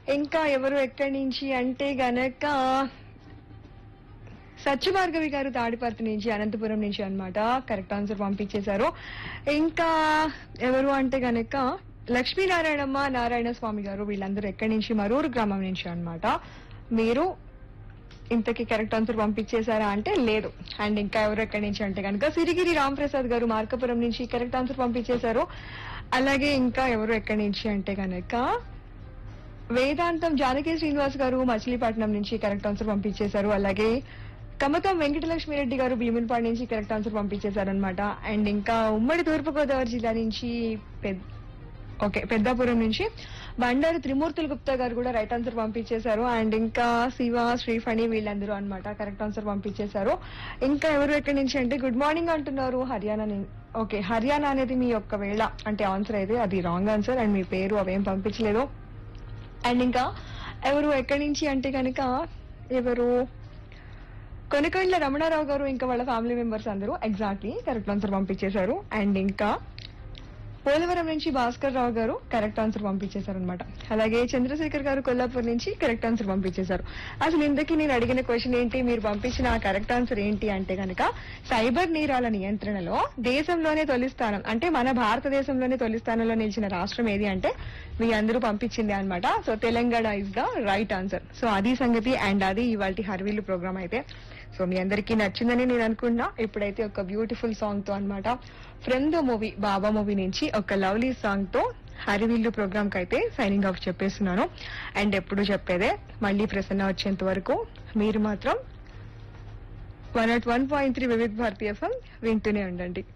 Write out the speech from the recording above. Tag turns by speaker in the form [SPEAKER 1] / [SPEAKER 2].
[SPEAKER 1] ఇంకా ఎవరు ఎక్కడి నుంచి అంటే గనక సత్యభార్గవి గారు తాడిపర్తి నుంచి, అనంతపురం నుంచి అన్నమాట. కరెక్ట్ ఆన్సర్ పంపించేశారు. ఇంకా ఎవరు అంటే గనక లక్ష్మీనారాయణమ్మ, నారాయణ స్వామి గారు, వీళ్ళందరూ ఎక్కడి నుంచి, మరూరు గ్రామం నుంచి అన్నమాట. మీరు ఇంతకీ కరెక్ట్ ఆన్సర్ పంపించేశారా అంటే లేదు. అండ్ ఇంకా ఎవరు ఎక్కడి నుంచి అంటే కనుక సిరిగిరి రాంప్రసాద్ గారు మార్కపురం నుంచి కరెక్ట్ ఆన్సర్ పంపించేశారు. అలాగే ఇంకా ఎవరు ఎక్కడి నుంచి అంటే కనుక వేదాంతం జానకి శ్రీనివాస్ గారు మచిలీపట్నం నుంచి కరెక్ట్ ఆన్సర్ పంపించేశారు. అలాగే కమతం వెంకటలక్ష్మిరెడ్డి గారు భీమునిపాడు నుంచి కరెక్ట్ ఆన్సర్ పంపించేశారనమాట. అండ్ ఇంకా ఉమ్మడి తూర్పుగోదావరి జిల్లా నుంచి పెద్దాపురం నుంచి బండారు త్రిమూర్తుల గుప్తా గారు కూడా రైట్ ఆన్సర్ పంపించేశారు. అండ్ ఇంకా శివ, శ్రీఫణి వీళ్ళందరూ అన్నమాట కరెక్ట్ ఆన్సర్ పంపించేశారు. ఇంకా ఎవరు ఎక్కడి నుంచి అంటే గుడ్ మార్నింగ్ అంటున్నారు హర్యానా. ఓకే, హర్యానా అనేది మీ యొక్క వేళ అంటే ఆన్సర్ అయితే అది రాంగ్ ఆన్సర్. అండ్ మీ పేరు అవేం పంపించలేదు. అండ్ ఇంకా ఎవరు ఎక్కడి నుంచి అంటే కనుక ఎవరు కొనకొండల రమణారావు గారు ఇంకా వాళ్ళ ఫ్యామిలీ మెంబర్స్ అందరూ ఎగ్జాక్ట్లీ కరెక్ట్ ఆన్సర్ పంపించేశారు. అండ్ ఇంకా పోలవరం నుంచి భాస్కర్ రావు గారు కరెక్ట్ ఆన్సర్ పంపించేశారు అనమాట. అలాగే చంద్రశేఖర్ గారు కొల్లాపూర్ నుంచి కరెక్ట్ ఆన్సర్ పంపించేశారు. అసలు ఇంతకీ నేను అడిగిన క్వశ్చన్ ఏంటి, మీరు పంపించిన కరెక్ట్ ఆన్సర్ ఏంటి అంటే కనుక సైబర్ నేరాల నియంత్రణలో దేశంలోనే తొలి స్థానం అంటే మన భారతదేశంలోనే తొలి స్థానంలో నిలిచిన రాష్ట్రం ఏది అంటే మీ అందరూ పంపించింది అనమాట. So Telangana is the right answer. So అది సంగతి. అండ్ అది ఇవాళ హర్వీలు ప్రోగ్రామ్ అయితే. సో మీ అందరికీ నచ్చిందని నేను అనుకున్నా. ఇప్పుడైతే ఒక బ్యూటిఫుల్ సాంగ్ తో అన్నమాట from the movie Baba movie నుంచి ఒక లవ్లీ సాంగ్ తో హరివిల్లు ప్రోగ్రామ్ కి అయితే సైనింగ్ ఆఫ్ చెప్పేస్తున్నాను. అండ్ ఎప్పుడు చెప్పేదే మళ్ళీ ప్రసన్న వచ్చేంత వరకు మీరు మాత్రం 101.3 వివిధ భారతీయ ఎఫ్ఎం వింటూనే ఉండండి.